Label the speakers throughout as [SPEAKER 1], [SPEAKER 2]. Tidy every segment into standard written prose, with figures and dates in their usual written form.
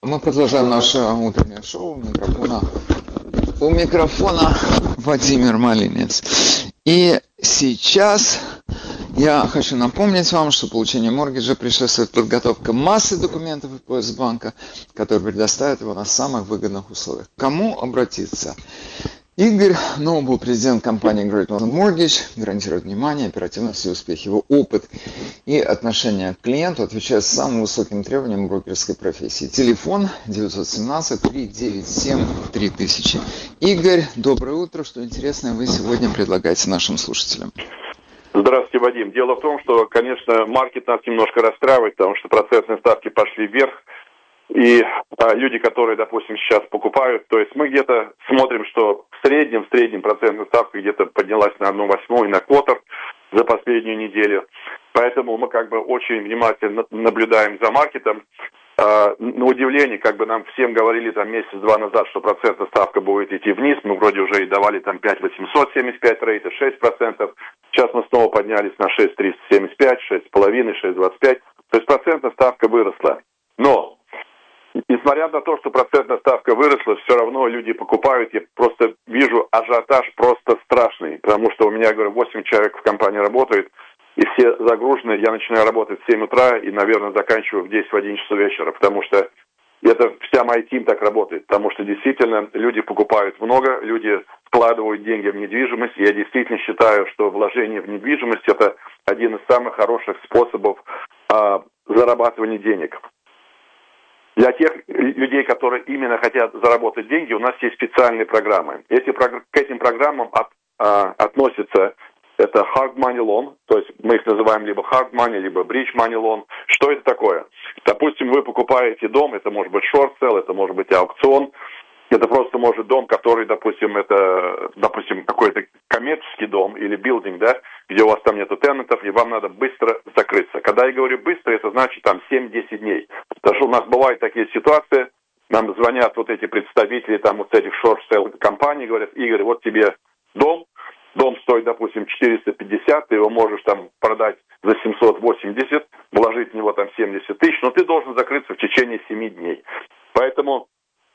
[SPEAKER 1] Мы продолжаем наше утреннее шоу. У микрофона Владимир Малинец. И сейчас я хочу напомнить вам, что получение моргиджа предшествует подготовка массы документов и поиск банка, который предоставит его на самых выгодных условиях. К кому обратиться? Игорь Нобл, президент компании Great Northern Mortgage, гарантирует внимание, оперативность и успех. Его опыт и отношение к клиенту отвечают самым высоким требованиям брокерской профессии. Телефон 917-397-3000. Игорь, доброе утро. Что интересное вы сегодня предлагаете нашим слушателям?
[SPEAKER 2] Здравствуйте, Вадим. Дело в том, что, конечно, маркет нас немножко расстраивает, потому что процентные ставки пошли вверх. И люди, которые, допустим, сейчас покупают, то есть мы где-то смотрим, что в среднем процентная ставка где-то поднялась на 1/8 на квотер за последнюю неделю. Поэтому мы как бы очень внимательно наблюдаем за маркетом. На удивление, как бы нам всем говорили там месяц-два назад, что процентная ставка будет идти вниз. Мы вроде уже и давали там 5,875 рейта, 6%. Сейчас мы снова поднялись на 6,375, 6,5, 6,25. То есть процентная ставка выросла. Но несмотря на то, что процентная ставка выросла, все равно люди покупают. Я просто вижу ажиотаж просто страшный, потому что у меня, говорю, 8 человек в компании работает, и все загружены. Я начинаю работать в 7 утра и, наверное, заканчиваю в 10-11 часов вечера, потому что это вся моя тим так работает, потому что действительно люди покупают много, люди вкладывают деньги в недвижимость. Я действительно считаю, что вложение в недвижимость – это один из самых хороших способов зарабатывания денег. Для тех людей, которые именно хотят заработать деньги, у нас есть специальные программы. К этим программам относятся это hard money loan, то есть мы их называем либо hard money, либо bridge money loan. Что это такое? Допустим, вы покупаете дом, это может быть short sale, это может быть аукцион, это просто может дом, который, допустим, какой-то коммерческий дом или билдинг, да, где у вас там нету тенантов, и вам надо быстро закрыться. Когда я говорю быстро, это значит там 7-10 дней. Потому что у нас бывают такие ситуации, нам звонят вот эти представители там вот этих short-sale компаний, говорят: Игорь, вот тебе дом стоит, допустим, 450, ты его можешь там продать за 780, вложить в него там 70 тысяч, но ты должен закрыться в течение 7 дней. Поэтому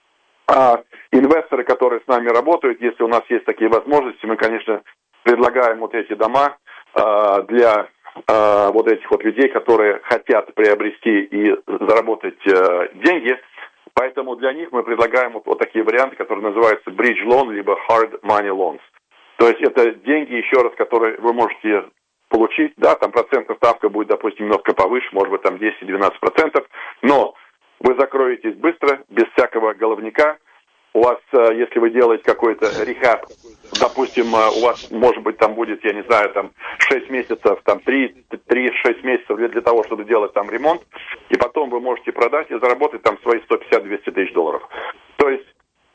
[SPEAKER 2] инвесторы, которые с нами работают, если у нас есть такие возможности, мы, конечно, предлагаем вот эти дома для вот этих вот людей, которые хотят приобрести и заработать деньги. Поэтому для них мы предлагаем вот такие варианты, которые называются bridge loan, либо hard money loans. То есть это деньги, еще раз, которые вы можете получить, да, там процентная ставка будет, допустим, немножко повыше, может быть, там 10-12%, но вы закроетесь быстро, без всякого головника. У вас, если вы делаете какой-то рехаб, допустим, у вас, может быть, там будет, я не знаю, там 6 месяцев, там 3-6 месяцев для того, чтобы делать там ремонт, и потом вы можете продать и заработать там свои 150-200 тысяч долларов. То есть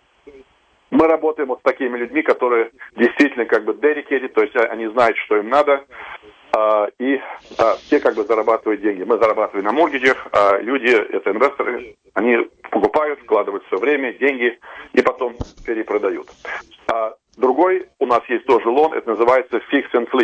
[SPEAKER 2] мы работаем вот с такими людьми, которые действительно как бы dedicated, то есть они знают, что им надо, и все как бы зарабатывают деньги. Мы зарабатываем на моргиджах, а люди, это инвесторы, они покупают, вкладывают все время, деньги, и потом перепродают. Другой у нас есть тоже лон, это называется fix and flip.